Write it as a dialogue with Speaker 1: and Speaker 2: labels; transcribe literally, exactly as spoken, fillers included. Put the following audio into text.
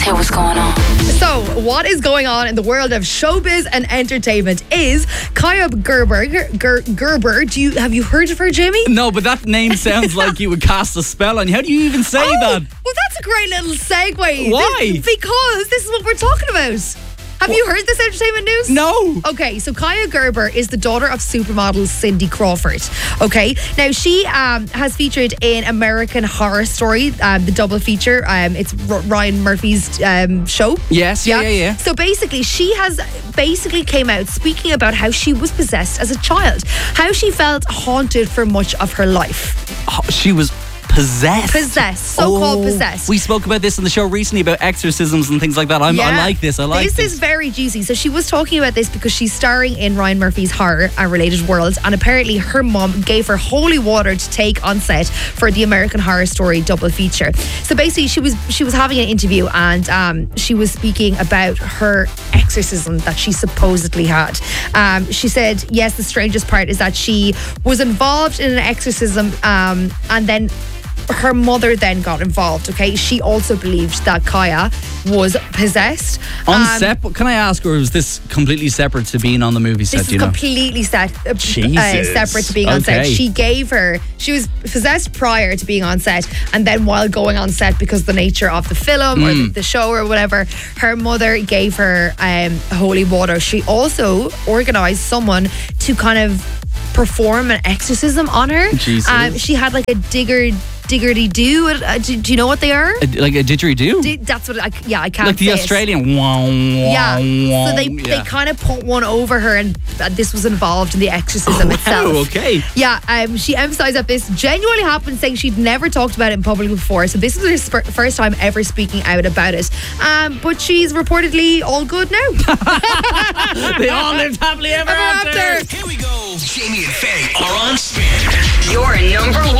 Speaker 1: hear what's going on.
Speaker 2: So, what is going on in the world of showbiz and entertainment is Kaya Gerber. Ger- Gerber, do you have you heard of her, Jamie?
Speaker 3: No, but that name sounds like you would cast a spell on you. How do you even say
Speaker 2: oh,
Speaker 3: that?
Speaker 2: Well, that's a great little segue.
Speaker 3: Why?
Speaker 2: This- because this is what we're talking about. Have you heard this entertainment news?
Speaker 3: No.
Speaker 2: Okay, so Kaya Gerber is the daughter of supermodel Cindy Crawford. Okay, now she um, has featured in American Horror Story, um, the double feature. Um, it's R- Ryan Murphy's um, show.
Speaker 3: Yes, yeah, yeah, yeah.
Speaker 2: So basically, she has basically came out speaking about how she was possessed as a child, how she felt haunted for much of her life.
Speaker 3: Oh, she was possessed.
Speaker 2: Possessed, so-called
Speaker 3: Oh,
Speaker 2: possessed.
Speaker 3: We spoke about this in the show recently about exorcisms and things like that. I'm, I
Speaker 2: Yeah.
Speaker 3: like this. I like
Speaker 2: this.
Speaker 3: this.
Speaker 2: This is very juicy. So she was talking about this because she's starring in Ryan Murphy's horror and related world, and apparently her mum gave her holy water to take on set for the American Horror Story double feature. So basically, she was she was having an interview and um, she was speaking about her exorcism that she supposedly had. Um, she said, yes, the strangest part is that she was involved in an exorcism um, and then her mother then got involved. Okay, she also believed that Kaya was possessed.
Speaker 3: On
Speaker 2: Um,
Speaker 3: set, but can I ask, or was this completely separate to being on the movie set?
Speaker 2: This
Speaker 3: do you
Speaker 2: is
Speaker 3: know?
Speaker 2: completely set, uh, uh,
Speaker 3: Jesus.
Speaker 2: separate to being on set.
Speaker 3: Okay.
Speaker 2: She gave her, she was possessed prior to being on set, and then while going on set, because the nature of the film or
Speaker 3: Mm.
Speaker 2: the, the show or whatever, her mother gave her um, holy water. She also organised someone to kind of perform an exorcism on her.
Speaker 3: Jesus.
Speaker 2: Um, she had like a digger, diggerty do. Uh, do. Do you know what they are?
Speaker 3: A- like a didgeridoo?
Speaker 2: Di- That's what I, yeah, I can't
Speaker 3: like the
Speaker 2: say it.
Speaker 3: Australian. Wow, wow,
Speaker 2: Yeah,
Speaker 3: wow.
Speaker 2: so they
Speaker 3: yeah.
Speaker 2: they kind of put one over her, and uh, this was involved in the exorcism
Speaker 3: Oh,
Speaker 2: itself.
Speaker 3: wow, okay.
Speaker 2: Yeah, um, she emphasised that this genuinely happened, saying she'd never talked about it in public before. So this is her sp- first time ever speaking out about it. Um, but she's reportedly all good now.
Speaker 3: They all lived happily ever
Speaker 2: Ever
Speaker 3: after.
Speaker 2: after.
Speaker 4: Here we go. Jamie and Faye are on spin.
Speaker 1: Your number one.